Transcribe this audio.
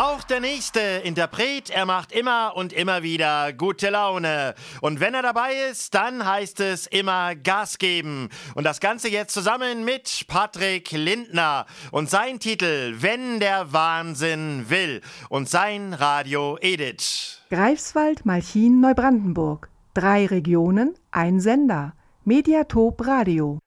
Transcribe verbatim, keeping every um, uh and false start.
Auch der nächste Interpret, er macht immer und immer wieder gute Laune. Und wenn er dabei ist, dann heißt es immer Gas geben. Und das Ganze jetzt zusammen mit Patrick Lindner und sein Titel Wenn der Wahnsinn will und sein Radio Edith. Greifswald, Malchin, Neubrandenburg. Drei Regionen, ein Sender. Mediatop Radio.